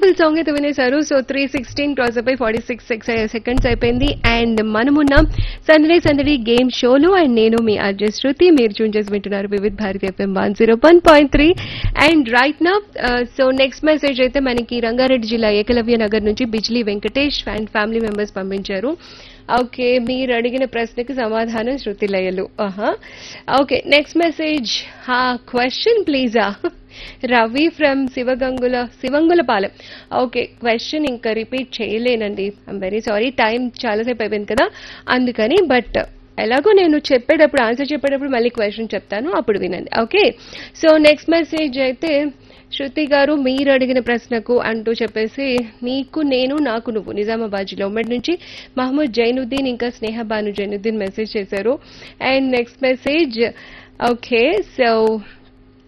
Beautiful song అయితే వినేశారు. So 3:16 cross అయిపోయి 46 seconds అయిపోయింది. అండ్ మనమున్నాం సందడి సందడి గేమ్ షోలో. అండ్ నేను మీ ఆర్జే శృతి. మీరు చూన్ చేసి వింటున్నారు Vividh Bharati FM 101.3. And right నా సో నెక్స్ట్ మెసేజ్ అయితే మనకి రంగారెడ్డి జిల్లా ఏకలవ్య నగర్ నుంచి Bijli Venkatesh and family members పంపించారు. ఓకే, మీరు అడిగిన ప్రశ్నకి సమాధానం శృతి లయలు. Okay, next message. Question ప్లీజా. Ravi from Sivangulapalem. Okay, question ఇంకా repeat చేయలేనండి. I'm very sorry, time చాలాసేపు అయిపోయింది కదా అందుకని. బట్ ఎలాగో నేను చెప్పేటప్పుడు ఆన్సర్ చెప్పేటప్పుడు మళ్ళీ క్వశ్చన్ చెప్తాను, అప్పుడు వినండి. ఓకే, సో నెక్స్ట్ మెసేజ్ అయితే శృతి గారు మీరు అడిగిన ప్రశ్నకు అంటూ చెప్పేసి నీకు నేను నాకు నువ్వు నిజామాబాద్ జిల్లా ఉమ్మడి నుంచి మహమ్మద్ జైనుద్దీన్ ఇంకా స్నేహ బాను జైనుద్దీన్ మెసేజ్ చేశారు. And next message okay, so